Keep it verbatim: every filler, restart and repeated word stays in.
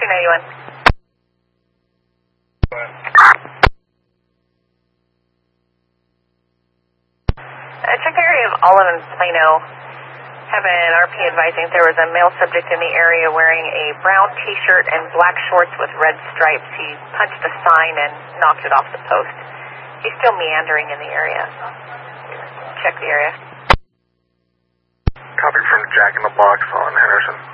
two ninety-one. Uh, check the area of Olive and Plano. Have an R P advising there was a male subject in the area wearing a brown t-shirt and black shorts with red stripes. He punched a sign and knocked it off the post. He's still meandering in the area. Check the area. Copy from Jack in the Box on Henderson.